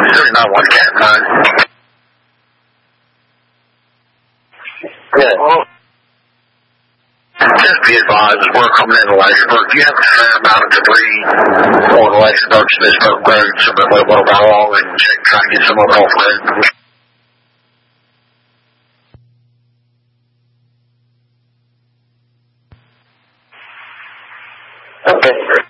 39-1 Cat 9. Yeah. Just be advised, we're coming into Lashburg. Do you have a fair amount of debris on Lashburg to this Burke Road, so that we'll go along and try to get some of it off road? Okay.